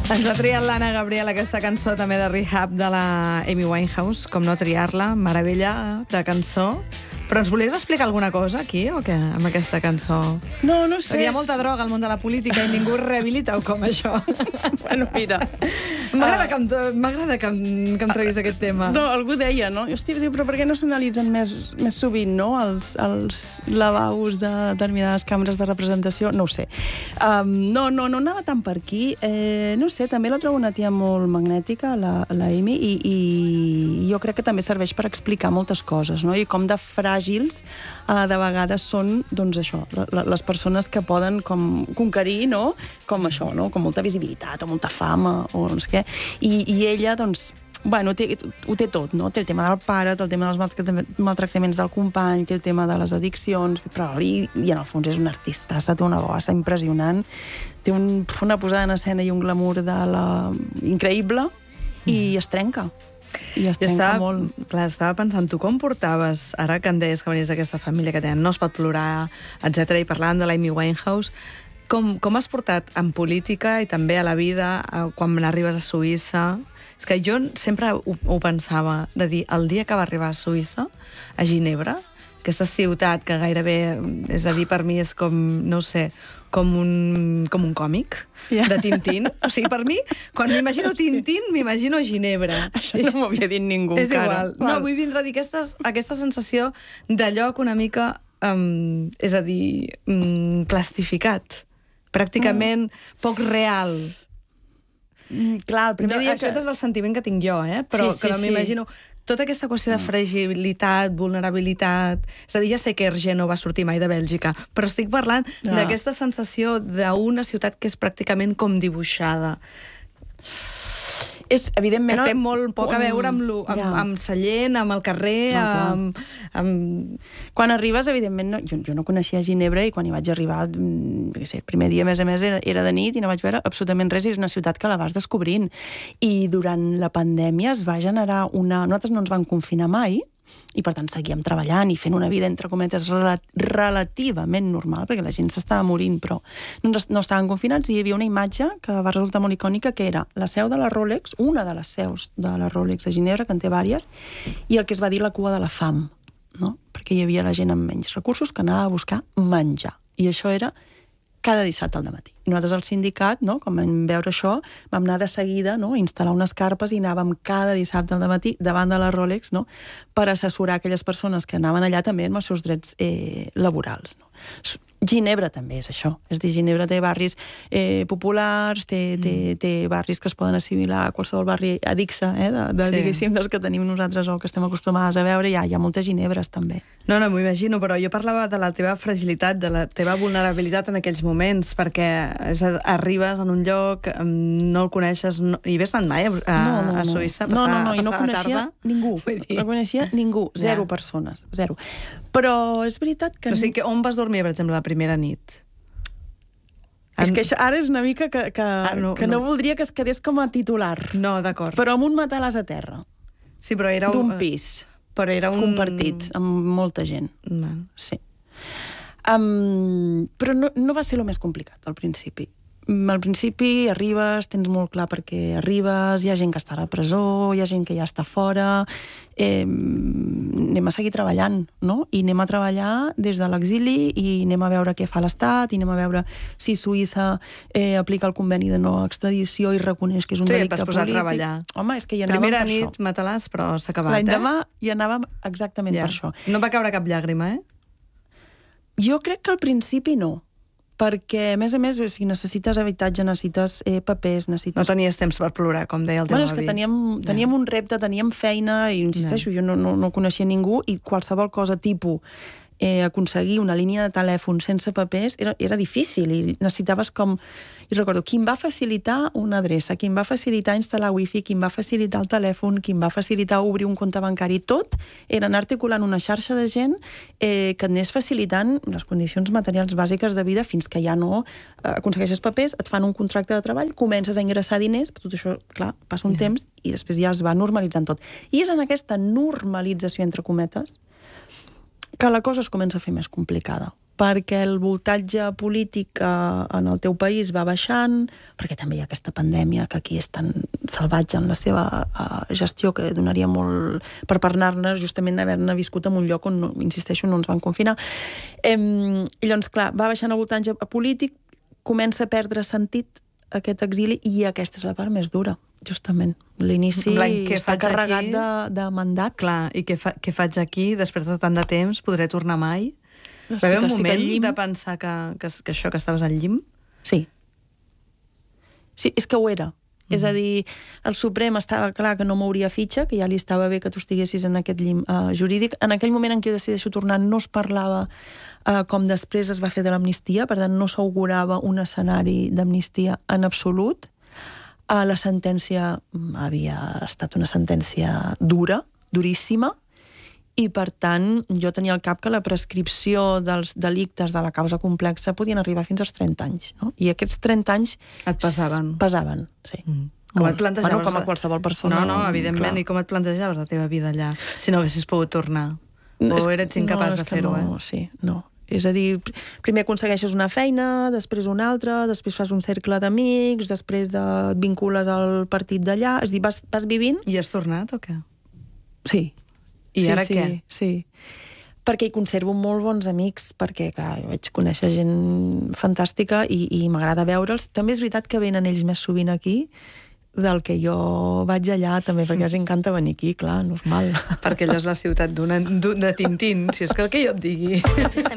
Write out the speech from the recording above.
Ens ha triat l'Anna Gabriel aquesta cançó també de Rehab de la Amy Winehouse, com no triar-la, meravella de cançó. Però ens volies explicar alguna cosa aquí, o què, amb aquesta cançó? No sé. Hi ha molta droga al món de la política i ningú rehabilita com això. Bueno, mira. M'agrada que em treguis aquest tema. No, algú deia, no? Hòstia, però per què no s'analitzen més sovint, no?, els lavabos de determinades càmeres de representació? No ho sé. No anava tant per aquí. No sé, també la trobo una tia molt magnètica, la Amy, i jo crec que també serveix per explicar moltes coses, no? I com de fràgils de vegades són, doncs això, les persones que poden com conquerir, no?, com això, no?, com molta visibilitat o molta fama o no sé què. I ella, doncs, bueno, ho té tot, no? Té el tema del pare, té el tema dels maltractaments del company, té el tema de les addiccions, però i en el fons és una artistassa, té una bossa impressionant, té una posada en escena i un glamour increïble i es trenca. I es trenca molt. Clar, estava pensant, tu com portaves, ara que em deies que venies d'aquesta família que tenen No es pot plorar, etc., i parlàvem de l'Amy Winehouse, com has portat en política i també a la vida quan arribes a Suïssa? És que jo sempre ho pensava, de dir, el dia que va arribar a Suïssa, a Ginebra, aquesta ciutat que gairebé, és a dir, per mi és com, no ho sé, com un còmic de Tintín. O sigui, per mi, quan m'imagino Tintín, m'imagino Ginebra. Això no m'ho havia dit ningú encara. És igual. No, vull vindre a dir aquesta sensació de lloc una mica, és a dir, plastificat. Pràcticament poc real. Clar, el primer dia Això és el sentiment que tinc jo, però m'imagino tota aquesta qüestió de fragilitat, vulnerabilitat. És a dir, ja sé que Hergé no va sortir mai de Bèlgica, però estic parlant d'aquesta sensació d'una ciutat que és pràcticament com dibuixada. És, evidentment... Que té molt poc a veure amb Sallent, amb el carrer, Quan arribes, evidentment, jo no coneixia Ginebra i quan hi vaig arribar, el primer dia, a més, era de nit i no vaig veure absolutament res, i és una ciutat que la vas descobrint. I durant la pandèmia es va generar Nosaltres no ens van confinar mai, i per tant seguíem treballant i fent una vida, entre cometes, relativament normal, perquè la gent s'estava morint, però no estaven confinats, i hi havia una imatge que va resultar molt icònica, que era la seu de la Rolex, una de les seus de la Rolex a Ginebra, que en té vàries, i el que es va dir la cua de la fam, no? Perquè hi havia la gent amb menys recursos que anava a buscar menjar, i això era cada dissabte al dematí. I nosaltres al sindicat, no, com vam veure això, vam anar de seguida, no, a instal·lar unes carpes i anàvem cada dissabte al dematí davant de la Rolex, no, per assessorar aquelles persones que anaven allà també amb els seus drets laborals. No. Ginebra també és això. És a dir, Ginebra té barris populars, té barris que es poden assimilar a qualsevol barri addixe, diguéssim, dels que tenim nosaltres o que estem acostumades a veure. Hi ha moltes Ginebres, també. No, m'ho imagino, però jo parlava de la teva fragilitat, de la teva vulnerabilitat en aquells moments, perquè arribes en un lloc, no el coneixes, i ves anat mai a Suïssa a passar la tarda? No, i no coneixia ningú. No coneixia ningú. Zero persones. Zero. Però és veritat que... O sigui, on vas dormir, per exemple, la primera nit? És que ara és una mica que no voldria que es quedés com a titular. No, d'acord. Però amb un matalàs a terra. Sí, però era d'un pis. Però era compartit amb molta gent. Sí. Però no va ser el més complicat, al principi. Al principi arribes, tens molt clar perquè arribes, hi ha gent que està a la presó, hi ha gent que ja està fora, anem a seguir treballant, no? I anem a treballar des de l'exili i anem a veure què fa l'Estat, i anem a veure si Suïssa aplica el conveni de no extradició i reconeix que és un delicte polític. Tu ja et vas posar a treballar. Home, és que hi anàvem Primera nit, matalàs, però s'ha acabat, L'endemà hi anàvem exactament per això. No va caure cap llàgrima, Jo crec que al principi no, perquè, a més, si necessites habitatge, necessites papers, necessites... No tenies temps per plorar, com deia el teu avi. És que teníem un repte, teníem feina, i insisteixo, jo no coneixia ningú, i qualsevol cosa tipus aconseguir una línia de telèfon sense papers era difícil, i necessitaves com... I recordo, qui em va facilitar una adreça, qui em va facilitar instal·lar wifi, qui em va facilitar el telèfon, qui em va facilitar obrir un compte bancari, tot era anar articulant una xarxa de gent que et anés facilitant les condicions materials bàsiques de vida fins que ja no aconsegueixes papers, et fan un contracte de treball, comences a ingressar diners, però tot això, clar, passa un temps i després ja es va normalitzant tot. I és en aquesta normalització, entre cometes, que la cosa es comença a fer més complicada. perquè el voltatge polític en el teu país va baixant, perquè també hi ha aquesta pandèmia que aquí és tan salvatge en la seva gestió que donaria molt per parlar-ne justament d'haver-ne viscut en un lloc on, insisteixo, no ens van confinar. I llavors, clar, va baixant el voltatge polític, comença a perdre sentit aquest exili i aquesta és la part més dura, justament. L'inici està carregat de mandat. Clar, i què faig aquí? Després de tant de temps, podré tornar mai? Va haver un moment de pensar que això, que estaves al llim? Sí. Sí, és que ho era. És a dir, el Suprem estava clar que no mouria fitxa, que ja li estava bé que tu estiguessis en aquest llim jurídic. En aquell moment en què jo decideixo tornar no es parlava com després es va fer de l'amnistia, per tant no s'augurava un escenari d'amnistia en absolut. La sentència havia estat una sentència dura, duríssima, i, per tant, jo tenia al cap que la prescripció dels delictes de la causa complexa podien arribar fins als 30 anys, no? I aquests 30 anys... Et pesaven. Pesaven, sí. Com et plantejaves... Bueno, com a qualsevol persona. No, evidentment. Clar. I com et plantejaves la teva vida allà? Si no haguessis pogut tornar. O eres incapaç de fer-ho, no, sí, no. És a dir, primer aconsegueixes una feina, després una altra, després fas un cercle d'amics, després et vincules al partit d'allà, és a dir, vas vivint... I has tornat o què? Sí. I ara què? Sí, perquè hi conservo molt bons amics, perquè, clar, jo vaig conèixer gent fantàstica i m'agrada veure'ls. També és veritat que venen ells més sovint aquí del que jo vaig allà, també, perquè els encanta venir aquí, clar, normal. Perquè allò és la ciutat de Tintín, si és que el que jo et digui.